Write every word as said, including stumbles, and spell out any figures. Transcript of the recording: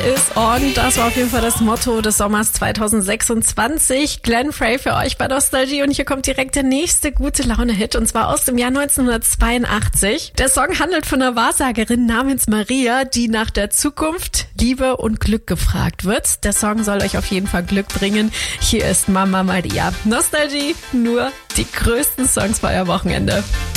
is on. Das war auf jeden Fall das Motto des Sommers zwanzig sechsundzwanzig. Glenn Frey für euch bei Nostalgie. Und hier kommt direkt der nächste gute Laune-Hit. Und zwar aus dem Jahr neunzehnhundertzweiundachtzig. Der Song handelt von einer Wahrsagerin namens Maria, die nach der Zukunft, Liebe und Glück gefragt wird. Der Song soll euch auf jeden Fall Glück bringen. Hier ist Mama Maria. Nostalgie, nur die größten Songs für euer Wochenende.